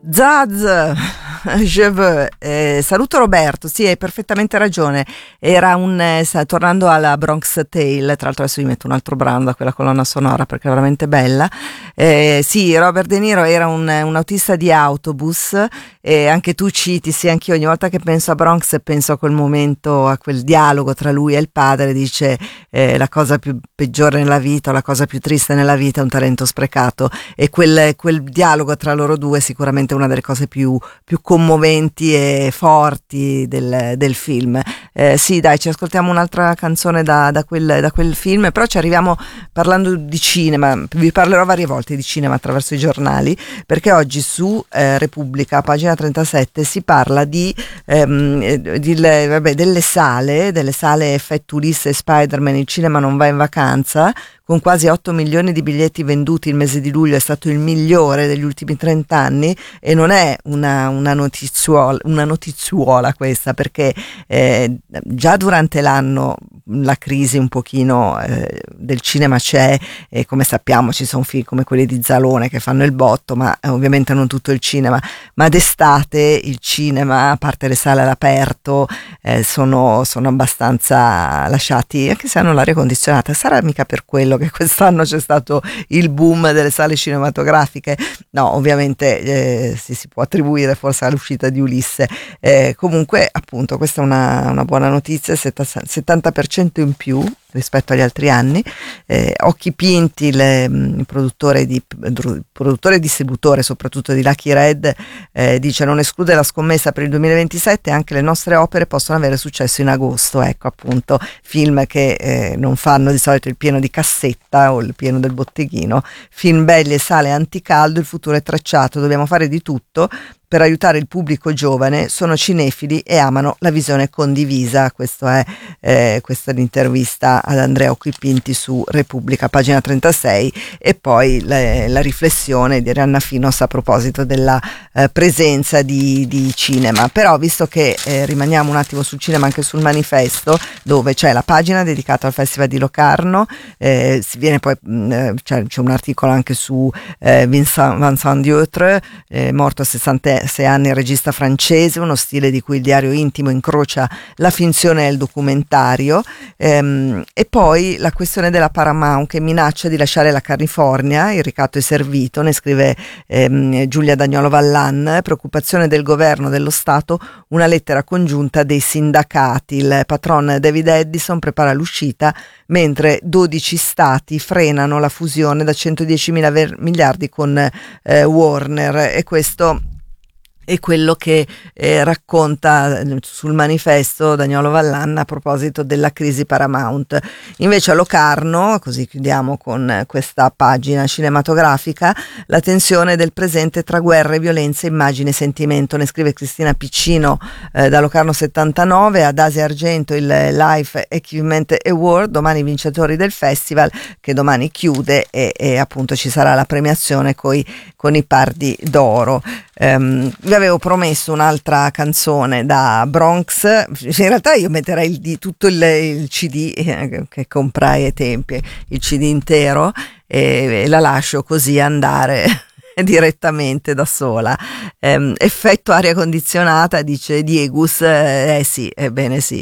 Zaz, je veux. Saluto Roberto, sì, hai perfettamente ragione. Era tornando alla Bronx Tale, tra l'altro adesso vi metto un altro brano da quella colonna sonora perché è veramente bella. Sì, Robert De Niro era un autista di autobus, e anche tu citi, sì, anch'io ogni volta che penso a Bronx penso a quel momento, a quel dialogo tra lui e il padre. Dice la cosa più peggiore nella vita, o la cosa più triste nella vita è un talento sprecato, e quel dialogo tra loro due è sicuramente una delle cose più commoventi e forti del film. Sì, dai, ci ascoltiamo un'altra canzone da quel film, però ci arriviamo parlando di cinema. Vi parlerò varie volte di cinema attraverso i giornali, perché oggi su Repubblica, pagina 37, si parla delle sale effetto Ulisse e Spider-Man. Il cinema non va in vacanza. Con quasi 8 milioni di biglietti venduti, il mese di luglio è stato il migliore degli ultimi 30 anni, e non è una notizuola questa, perché già durante l'anno la crisi un pochino del cinema c'è, e come sappiamo ci sono film come quelli di Zalone che fanno il botto, ma ovviamente non tutto il cinema. Ma d'estate il cinema, a parte le sale all'aperto, sono abbastanza lasciati, anche se hanno l'aria condizionata. Sarà mica per quello che quest'anno c'è stato il boom delle sale cinematografiche? No, ovviamente si può attribuire forse all'uscita di Ulisse. Comunque, appunto, questa è una buona notizia: 70% in più rispetto agli altri anni. Occhi Pinti, il produttore e distributore soprattutto di Lucky Red, dice: non esclude la scommessa per il 2027, anche le nostre opere possono avere successo in agosto. Ecco, appunto, film che non fanno di solito il pieno di cassetta o il pieno del botteghino. Film belli e sale anticaldo, il futuro è tracciato, dobbiamo fare di tutto per aiutare il pubblico giovane, sono cinefili e amano la visione condivisa. Questa è l'intervista ad Andrea Occhipinti su Repubblica, pagina 36, e poi la riflessione di Arianna Finos a proposito della presenza di cinema. Però, visto che rimaniamo un attimo sul cinema, anche sul Manifesto, dove c'è la pagina dedicata al Festival di Locarno, c'è un articolo anche su Vincent Dutre, morto a 66 anni, il regista francese, uno stile di cui il diario intimo incrocia la finzione e il documentario, e poi la questione della Paramount che minaccia di lasciare la California. Il ricatto è servito, ne scrive Giulia Dagnolo Vallan. Preoccupazione del governo dello Stato, una lettera congiunta dei sindacati. Il patron David Edison prepara l'uscita, mentre 12 stati frenano la fusione da 110 miliardi con Warner, e questo è quello che racconta sul Manifesto Dagnolo Vallan a proposito della crisi Paramount. Invece a Locarno, così chiudiamo con questa pagina cinematografica, la tensione del presente tra guerre, violenza, immagine e sentimento. Ne scrive Cristina Piccino da Locarno 79. Ad Asia Argento il Life Achievement Award, domani vincitori del festival, che domani chiude, e appunto ci sarà la premiazione con i Pardi d'Oro. Vi avevo promesso un'altra canzone da Bronx. In realtà io metterei tutto il CD che comprai ai tempi, il CD intero, e la lascio così andare direttamente da sola. Effetto aria condizionata, dice Diegus. Sì, ebbene sì,